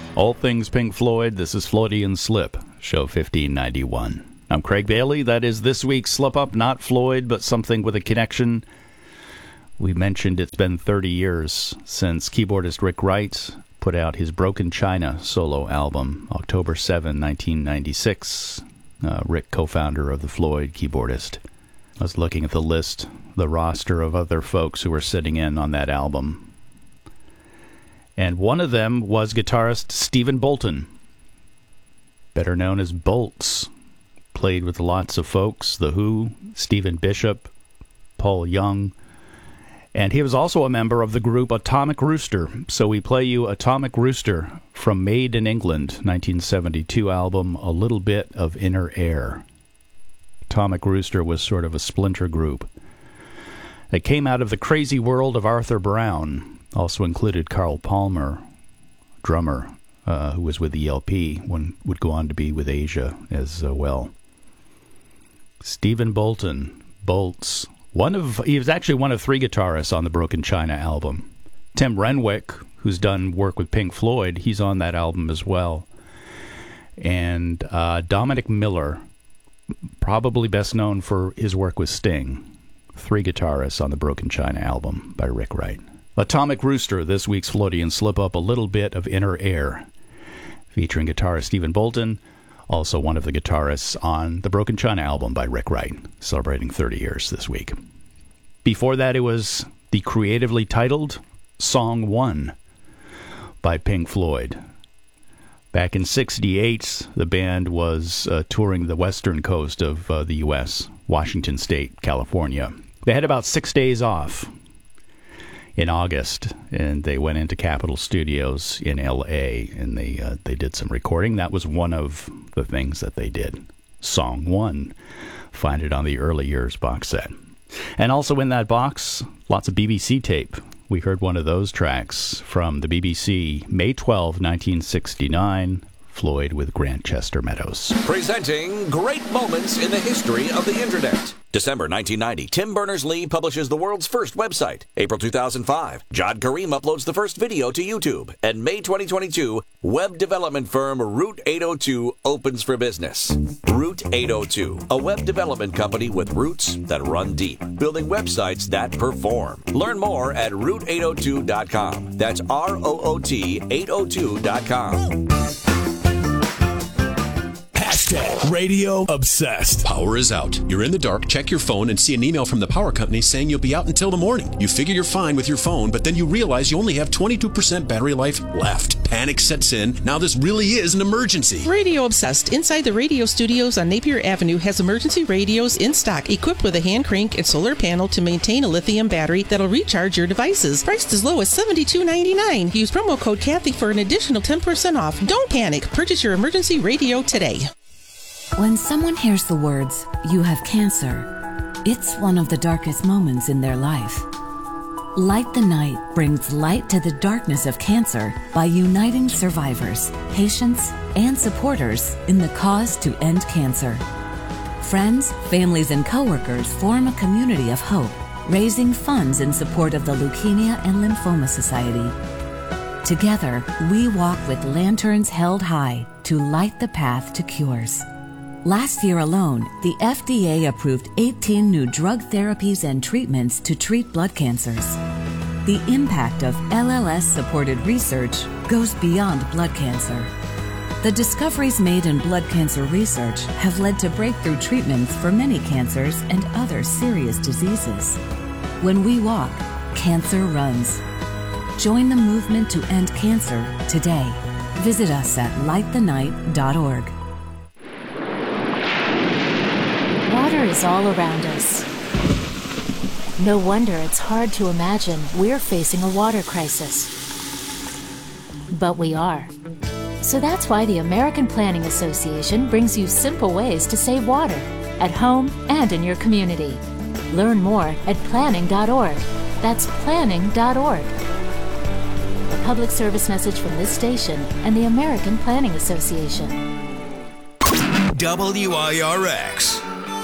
All things Pink Floyd. This is Floydian Slip, show 1591. I'm Craig Bailey. That is this week's Slip Up, not Floyd, but something with a connection. We mentioned it's been 30 years since keyboardist Rick Wright put out his Broken China solo album, October 7, 1996. Rick, co-founder of the Floyd, keyboardist. I was looking at the list, the roster of other folks who were sitting in on that album. And one of them was guitarist Stephen Bolton, better known as Bolts. Played with lots of folks, The Who, Stephen Bishop, Paul Young, and he was also a member of the group Atomic Rooster. So we play you Atomic Rooster from Made in England, 1972 album, A Little Bit of Inner Air. Atomic Rooster was sort of a splinter group that came out of the crazy world of Arthur Brown. Also included Carl Palmer, drummer, who was with ELP, would go on to be with Asia as well. Stephen Bolton, Bolts. He was actually one of three guitarists on the Broken China album. Tim Renwick, who's done work with Pink Floyd, he's on that album as well. And Dominic Miller, probably best known for his work with Sting. Three guitarists on the Broken China album by Rick Wright. Atomic Rooster, this week's Floydian Slip Up, A Little Bit of Inner Air, featuring guitarist Stephen Bolton, also one of the guitarists on the Broken China album by Rick Wright, celebrating 30 years this week. Before that, it was the creatively titled Song 1 by Pink Floyd. Back in '68, the band was touring the western coast of the U.S., Washington State, California. They had about 6 days off in August, and they went into Capitol Studios in L.A., and they did some recording. That was one of the things that they did. Song 1. Find it on the Early Years box set. And also in that box, lots of BBC tape. We heard one of those tracks from the BBC, May 12, 1969, Floyd with Grantchester Meadows. Presenting great moments in the history of the Internet. December 1990, Tim Berners-Lee publishes the world's first website. April 2005, Jod Kareem uploads the first video to YouTube. And May 2022, web development firm Route 802 opens for business. Route 802, a web development company with roots that run deep, building websites that perform. Learn more at route802.com. That's ROOT 802.com. Radio Obsessed. Power is out. You're in the dark, check your phone, and see an email from the power company saying you'll be out until the morning. You figure you're fine with your phone, but then you realize you only have 22% battery life left. Panic sets in. Now this really is an emergency. Radio Obsessed, inside the radio studios on Napier Avenue, has emergency radios in stock, equipped with a hand crank and solar panel to maintain a lithium battery that'll recharge your devices. Priced as low as $72.99. Use promo code Kathy for an additional 10% off. Don't panic. Purchase your emergency radio today. When someone hears the words, "You have cancer," it's one of the darkest moments in their life. Light the Night brings light to the darkness of cancer by uniting survivors, patients, and supporters in the cause to end cancer. Friends, families, and coworkers form a community of hope, raising funds in support of the Leukemia and Lymphoma Society. Together, we walk with lanterns held high to light the path to cures. Last year alone, the FDA approved 18 new drug therapies and treatments to treat blood cancers. The impact of LLS-supported research goes beyond blood cancer. The discoveries made in blood cancer research have led to breakthrough treatments for many cancers and other serious diseases. When we walk, cancer runs. Join the movement to end cancer today. Visit us at lightthenight.org. Water is all around us. No wonder it's hard to imagine we're facing a water crisis. But we are. So that's why the American Planning Association brings you simple ways to save water at home and in your community. Learn more at planning.org. That's planning.org. A public service message from this station and the American Planning Association. WIRX.